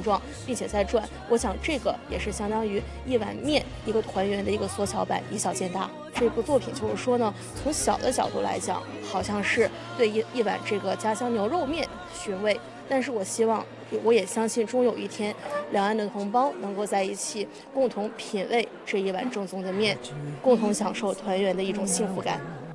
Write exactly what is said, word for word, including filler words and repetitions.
状，并且在转。我想这个也是相当于一碗面一个团圆的一个缩小版，以小见大。这部作品就是说呢，从小的角度来讲，好像是对一一碗这个家乡牛肉面寻味，但是我希望，我也相信终有一天，两岸的同胞能够在一起共同品味这一碗正宗的面，共同享受团圆的一种幸福感。